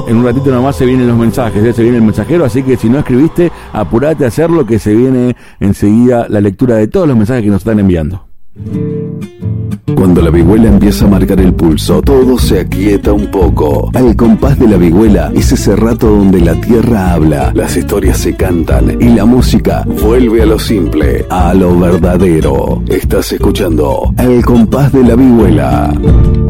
En un ratito nomás se vienen los mensajes, se viene el mensajero, así que si no escribiste, apurate a hacerlo, que se viene enseguida la lectura de todos los mensajes que nos están enviando. Cuando la vihuela empieza a marcar el pulso, todo se aquieta un poco. Al compás de la vihuela es ese rato donde la tierra habla, las historias se cantan y la música vuelve a lo simple, a lo verdadero. Estás escuchando Al compás de la vihuela.